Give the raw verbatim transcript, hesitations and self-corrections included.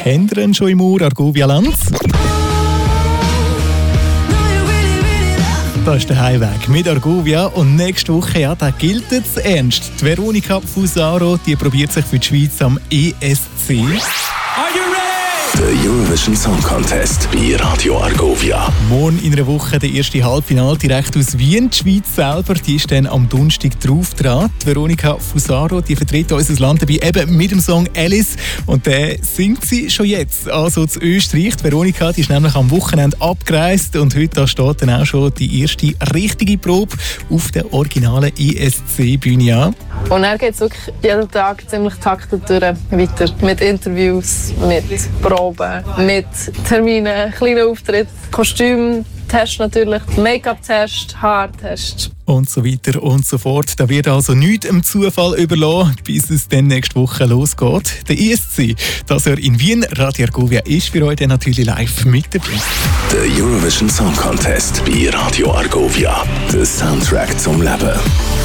Habt ihr ihn schon im Ohr, Argovia Lanz? Das ist der Heimweg mit Argovia und nächste Woche, ja, da gilt es ernst. Die Veronika Fusaro, die probiert sich für die Schweiz am E S C. Are you ready? Der Eurovision Song Contest bei Radio Argovia. Morgen in einer Woche der erste Halbfinale direkt aus Wien. Die Schweiz selber, die ist dann am Donnerstag drauf dran. Die Veronika Fusaro, die vertritt unser Land dabei eben mit dem Song Alice. Und den singt sie schon jetzt, also zu Österreich. Die Veronika, die ist nämlich am Wochenende abgereist und heute da steht dann auch schon die erste richtige Probe auf der originalen E S C-Bühne an. Und dann geht es wirklich jeden Tag ziemlich taktet durch weiter. Mit Interviews, mit Proben, mit Terminen, kleinen Auftritten, Kostümtest natürlich, Make-up-Test, Haartest. Und so weiter und so fort. Da wird also nichts im Zufall überlassen, bis es dann nächste Woche losgeht. Der E S C, das er in Wien, Radio Argovia, ist für euch dann natürlich live mit dabei. Der Eurovision Song Contest bei Radio Argovia. Der Soundtrack zum Leben.